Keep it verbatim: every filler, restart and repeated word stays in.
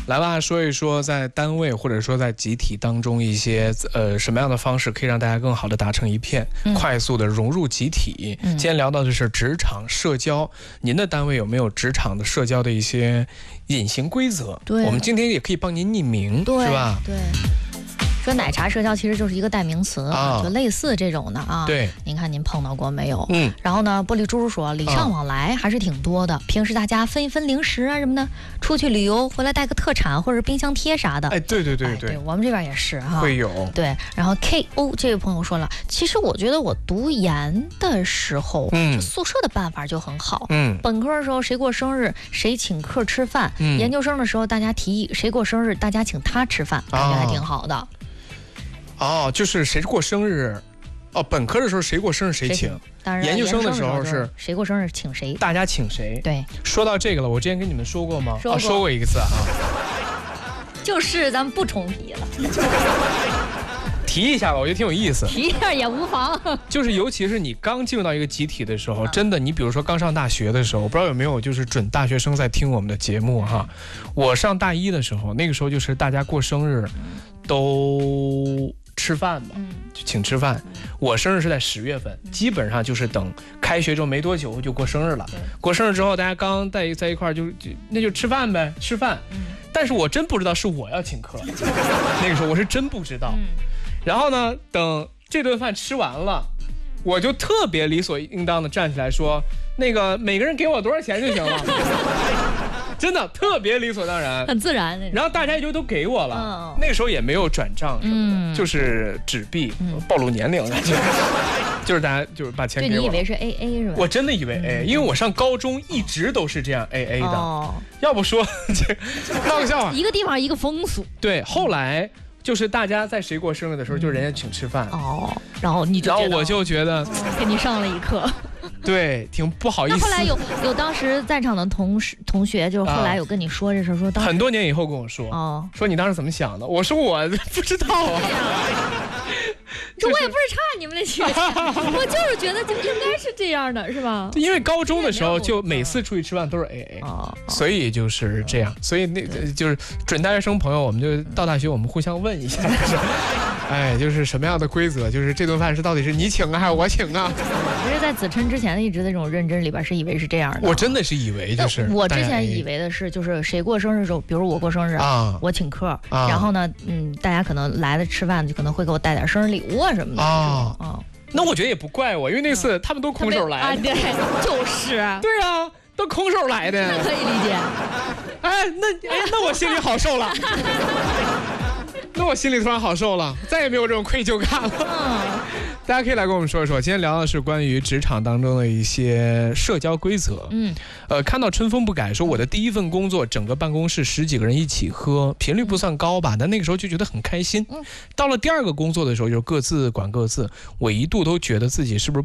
来吧，说一说在单位或者说在集体当中一些呃什么样的方式可以让大家更好的达成一片，嗯、快速的融入集体。嗯、今天聊到的是职场社交，您的单位有没有职场的社交的一些隐形规则？对，我们今天也可以帮您匿名，是吧？ 对。说奶茶社交其实就是一个代名词，啊、就类似这种的啊。 对， 您看您碰到过没有？ 嗯。 然后呢，玻璃珠说礼尚往来还是挺多的。啊、平时大家分一分零食啊什么的，出去旅游回来带个特产或者冰箱贴啥的。 哎，对对对对, 哎、对，我们这边也是哈， 会有。 对，然后 K O 这位朋友说了，其实我觉得我读研的时候，嗯，宿舍的办法就很好。嗯，本科的时候谁过生日谁请客吃饭，嗯，研究生的时候大家提议谁过生日大家请他吃饭，感觉还挺好的。 哦，就是谁过生日，哦，本科的时候谁过生日谁请， 当然研究生的时候是谁过生日请谁， 大家请谁。 对， 说到这个了，我之前跟你们说过吗？ 说过， 哦、说过一个次啊。 就是咱们不重提了。 提一下吧，我觉得挺有意思。 提一下也无妨。 就是尤其是你刚进入到一个集体的时候，真的，你比如说刚上大学的时候，我不知道有没有就是准大学生在听我们的节目哈。我上大一的时候，那个时候就是大家过生日都吃饭嘛，就请吃饭。我生日是在十月份，基本上就是等开学之后没多久就过生日了。过生日之后，大家刚在在一块就就那就吃饭呗，吃饭。但是我真不知道是我要请客，那个时候我是真不知道。然后呢，等这顿饭吃完了，我就特别理所应当的站起来说，那个每个人给我多少钱就行了。真的特别理所当然， 很自然。 然后大家也就都给我了。嗯、那个时候也没有转账什么的，嗯、就是纸币，嗯、暴露年龄了。就是大家就是把钱给我。 对，你以为是 A A 是吧？ 我真的以为 A A，、嗯、因为我上高中一直都是这样 A A 的。哦、要不说这闹个笑话， 一个地方一个风俗。 对，后来就是大家在谁过生日的时候，就人家请吃饭。 哦，然后你就然后我就觉得给你上了一课。 对，挺不好意思。 那后来有有当时在场的同事同学，就是后来有跟你说这事，说当时很多年以后跟我说，哦，说你当时怎么想的？我说我不知道啊。 这我也不是差你们那些，我就是觉得就应该是这样的，是吧？ 因为高中的时候就每次出去吃饭都是 A A，、哦、所以就是这样。所以那就是准大学生朋友，我们就到大学我们互相问一下，就是哎，就是什么样的规则？就是这顿饭是到底是你请啊，还是我请啊？ 其实，在子琛之前的一直的这种认知里边是以为是这样的。 我真的是以为就是， 我之前以为的是，就是谁过生日的时候，比如我过生日啊，我请客，啊、然后呢，嗯，大家可能来了吃饭，就可能会给我带点生日礼物啊什么的啊。 啊，那我觉得也不怪我，因为那次他们都空手来的。 啊，对，就是。 对啊，都空手来的。 那可以理解。 哎，那哎，那我心里好受了。那我心里突然好受了，再也没有这种愧疚感了。嗯、大家可以来跟我们说一说，今天聊的是关于职场当中的一些社交规则。嗯，呃，看到春风不改说我的第一份工作，整个办公室十几个人一起喝，频率不算高吧，但那个时候就觉得很开心。嗯，到了第二个工作的时候，就各自管各自，我一度都觉得自己是不是